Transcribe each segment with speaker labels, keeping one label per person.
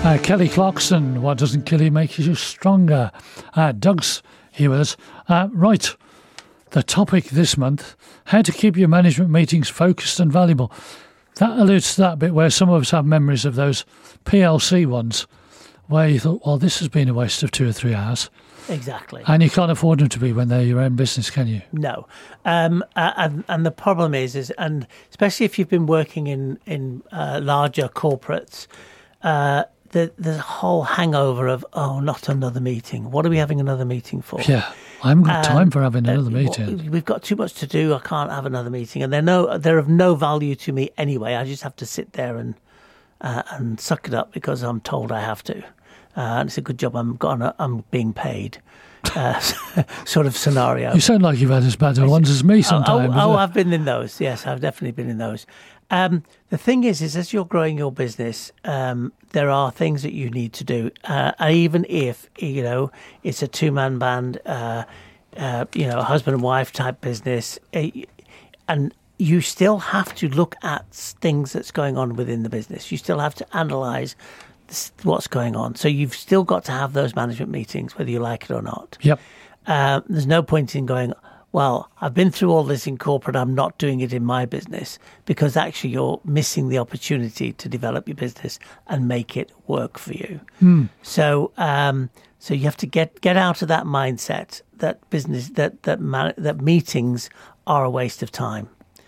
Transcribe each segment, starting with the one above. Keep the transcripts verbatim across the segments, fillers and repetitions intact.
Speaker 1: Uh, Kelly Clarkson, what doesn't kill you makes you stronger. Uh, Doug's here with us. Uh, right, the topic this month, how to keep your management meetings focused and valuable. That alludes to that bit where some of us have memories of those P L C ones where you thought, well, this has been a waste of two or three hours.
Speaker 2: Exactly.
Speaker 1: And you can't afford them to be when they're your own business, can you?
Speaker 2: No. Um, uh, and, and the problem is, is, and especially if you've been working in, in uh, larger corporates, uh, the, the whole hangover of, oh, not another meeting. What are we having another meeting for?
Speaker 1: Yeah, I haven't got
Speaker 2: Um,
Speaker 1: time for having another
Speaker 2: uh,
Speaker 1: meeting.
Speaker 2: We've got too much to do. I can't have another meeting. And they're, no, they're of no value to me anyway. I just have to sit there and uh, and suck it up because I'm told I have to. Uh, and it's a good job I'm gonna, I'm being paid, uh, sort of scenario.
Speaker 1: You sound like you've had as bad a ones as me sometimes.
Speaker 2: Oh, oh, oh, I've been in those. Yes, I've definitely been in those. Um, the thing is, is as you're growing your business, um, there are things that you need to do. Uh, and even if, you know, it's a two-man band, uh, uh, you know, a husband and wife type business, uh, and you still have to look at things that's going on within the business. You still have to analyse what's going on. So you've still got to have those management meetings, whether you like it or not.
Speaker 1: Yep.
Speaker 2: Uh, there's no point in going, well, I've been through all this in corporate, I'm not doing it in my business, because actually you're missing the opportunity to develop your business and make it work for you.
Speaker 1: Mm.
Speaker 2: So um, so you have to get, get out of that mindset that business that that man, that meetings are a waste of time.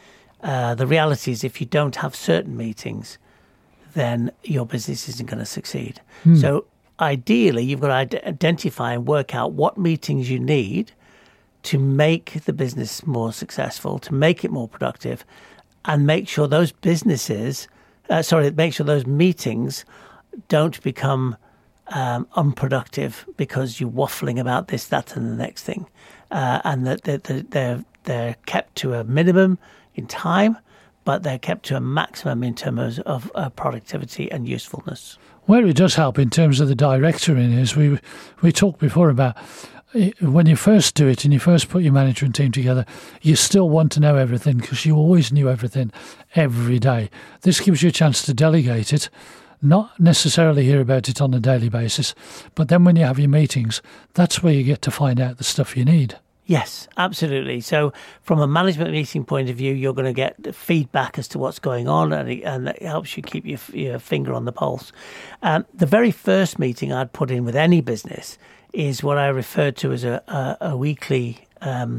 Speaker 2: Uh, the reality is if you don't have certain meetings, then your business isn't going to succeed. Mm. So ideally, you've got to identify and work out what meetings you need to make the business more successful, to make it more productive, and make sure those businesses, uh, sorry, make sure those meetings don't become um, unproductive because you're waffling about this, that, and the next thing, uh, and that they're, they're they're kept to a minimum in time, but they're kept to a maximum in terms of uh, productivity and usefulness.
Speaker 1: Where it does help in terms of the director in is we we talked before about when you first do it and you first put your management team together, you still want to know everything because you always knew everything every day. This gives you a chance to delegate it, not necessarily hear about it on a daily basis, but then when you have your meetings, that's where you get to find out the stuff you need.
Speaker 2: Yes, absolutely. So from a management meeting point of view, you're going to get feedback as to what's going on, and it, and it helps you keep your, your finger on the pulse. Um, the very first meeting I'd put in with any business is what I refer to as a, a, a weekly um,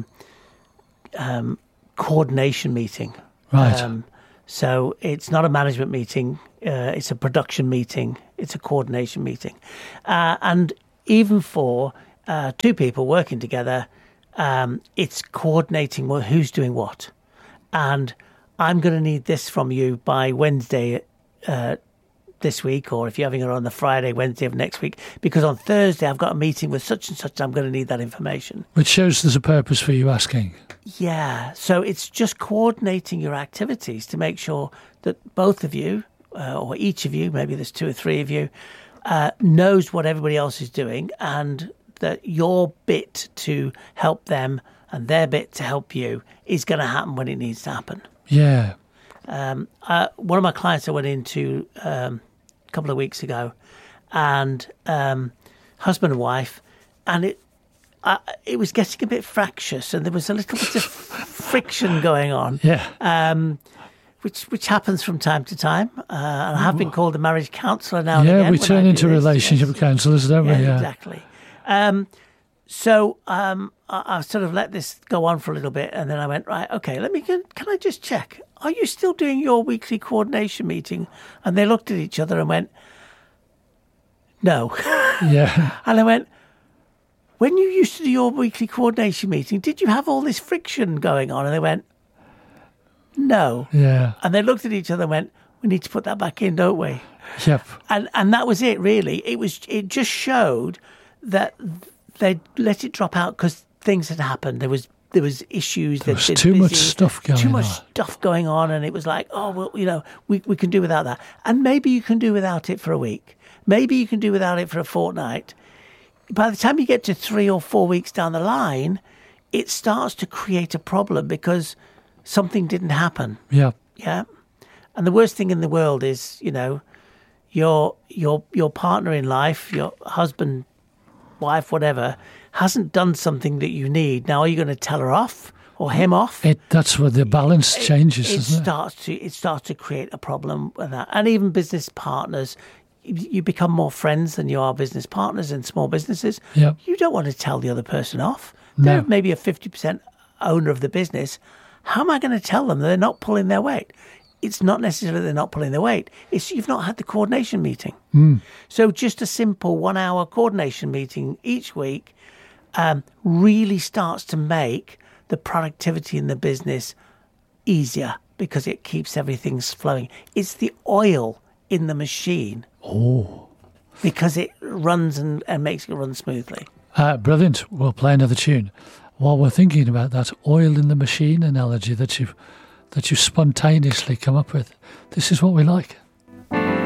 Speaker 2: um, coordination meeting.
Speaker 1: Right.
Speaker 2: Um, so it's not a management meeting. Uh, it's a production meeting. It's a coordination meeting. Uh, and even for uh, two people working together, Um, it's coordinating well, who's doing what. And I'm going to need this from you by Wednesday uh, this week, or if you're having it on the Friday, Wednesday of next week, because on Thursday I've got a meeting with such and such, I'm going to need that information.
Speaker 1: Which shows there's a purpose for you asking.
Speaker 2: Yeah, so it's just coordinating your activities to make sure that both of you, uh, or each of you, maybe there's two or three of you, uh, knows what everybody else is doing, and that your bit to help them and their bit to help you is going to happen when it needs to happen.
Speaker 1: Yeah.
Speaker 2: Um, uh, one of my clients I went into um, a couple of weeks ago, and um, husband and wife, and it uh, it was getting a bit fractious, and there was a little bit of friction going on.
Speaker 1: Yeah.
Speaker 2: Um, which which happens from time to time. Uh, and I have been called a marriage counsellor now and
Speaker 1: yeah,
Speaker 2: again.
Speaker 1: we turn into relationship yes. counsellors, don't
Speaker 2: yeah,
Speaker 1: we? Yeah,
Speaker 2: exactly. Um, so um, I, I sort of let this go on for a little bit, and then I went, right, okay, let me can, can I just check? Are you still doing your weekly coordination meeting? And they looked at each other and went, no.
Speaker 1: Yeah.
Speaker 2: And I went, when you used to do your weekly coordination meeting, did you have all this friction going on? And they went, no.
Speaker 1: Yeah.
Speaker 2: And they looked at each other and went, we need to put that back in, don't we?
Speaker 1: Yep.
Speaker 2: And and that was it, really. It was. It just showed that they let it drop out because things had happened. There was there was issues.
Speaker 1: There was too busy, much stuff going on.
Speaker 2: Too much
Speaker 1: on.
Speaker 2: stuff going on, and it was like, oh well, you know, we we can do without that. And maybe you can do without it for a week. Maybe you can do without it for a fortnight. By the time you get to three or four weeks down the line, it starts to create a problem because something didn't happen.
Speaker 1: Yeah.
Speaker 2: Yeah. And the worst thing in the world is, you know, your your your partner in life, your husband, wife, whatever, hasn't done something that you need. Now, are you going to tell her off or him off?
Speaker 1: It, that's where the balance changes,
Speaker 2: it, it
Speaker 1: isn't
Speaker 2: starts
Speaker 1: it?
Speaker 2: to it starts to create a problem with that. And even business partners, you, you become more friends than you are business partners in small businesses.
Speaker 1: Yeah.
Speaker 2: You don't want to tell the other person off.
Speaker 1: No.
Speaker 2: They're maybe a fifty percent owner of the business. How am I going to tell them that they're not pulling their weight? It's not necessarily they're not pulling their weight. It's you've not had the coordination meeting.
Speaker 1: Mm.
Speaker 2: So just a simple one-hour coordination meeting each week um, really starts to make the productivity in the business easier because it keeps everything flowing. It's the oil in the machine.
Speaker 1: Oh.
Speaker 2: Because it runs and, and makes it run smoothly.
Speaker 1: Uh, brilliant. We'll play another tune. While we're thinking about that oil in the machine analogy that you've that you spontaneously come up with, this is what we like.